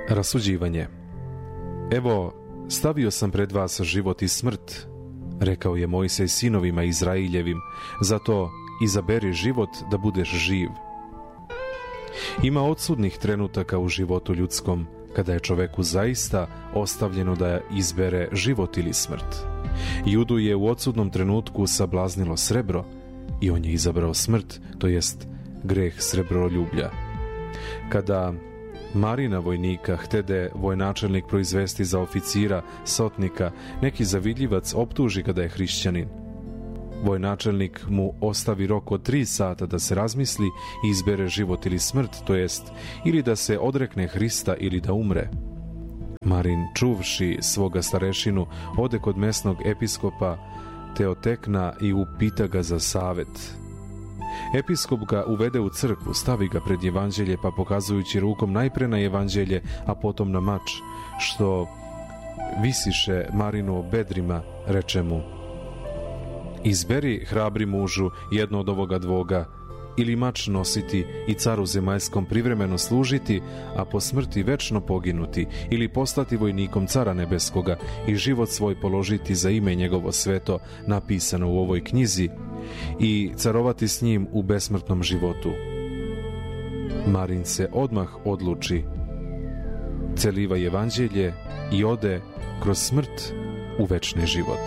Rasuđivanje. Evo, stavio sam pred vas život i smrt, rekao je Mojsej sinovima Izraeljevim, zato izaberi život da budeš živ. Ima odsudnih trenutaka u životu ljudskom, kada je čoveku zaista ostavljeno da izbere život ili smrt. Judu je u odsudnom trenutku sablaznilo srebro i on je izabrao smrt, to jest greh srebroljublja. Kada Marina vojnika htede vojnačelnik proizvesti za oficira, sotnika, neki zavidljivac optuži ga da je hrišćanin. Vojnačelnik mu ostavi rok od 3 sata da se razmisli i izbere život ili smrt, to jest ili da se odrekne Hrista ili da umre. Marin, čuvši svoga starešinu, ode kod mesnog episkopa Teotekna i upita ga za savet. Episkop ga uvede u crkvu, stavi ga pred evanđelje, pa pokazujući rukom najpre na evanđelje, a potom na mač, što visiše Marinu o bedrima, reče mu: izberi, hrabri mužu, jedno od ovoga dvoga, ili mač nositi i caru zemaljskom privremeno služiti, a po smrti večno poginuti, ili postati vojnikom cara nebeskoga i život svoj položiti za ime njegovo sveto, napisano u ovoj knjizi, i carovati s njim u besmrtnom životu. Marin se odmah odluči, celiva evanđelje i ode kroz smrt u večni život.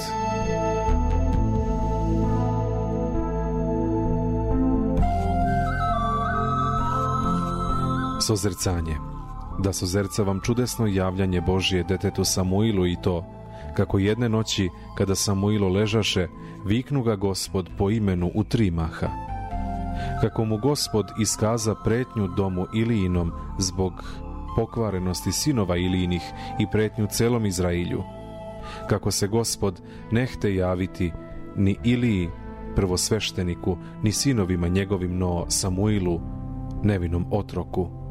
Sozercanje. Da sozercavam čudesno javljanje Božje detetu Samuilu, i to kako jedne noći, kada Samuilo ležaše, viknu ga Gospod po imenu u 3 maha. Kako mu Gospod iskaza pretnju domu Ilijinom zbog pokvarenosti sinova Ilijinih i pretnju celom Izrailju. Kako se Gospod ne hte javiti ni Iliji, prvosvešteniku, ni sinovima njegovim, no Samuilu, nevinom otroku.